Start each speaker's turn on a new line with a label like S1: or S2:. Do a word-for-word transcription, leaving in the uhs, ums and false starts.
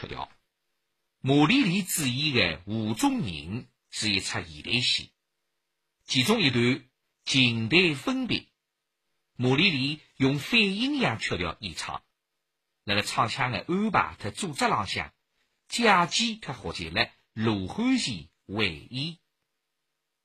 S1: 曲调。马丽丽主演的《湖中人》是一出现代戏，其中一段情代分别，马丽丽用反阴阳曲调演唱，那个唱腔的安排和组织浪向，假期却合进了罗汉前回忆。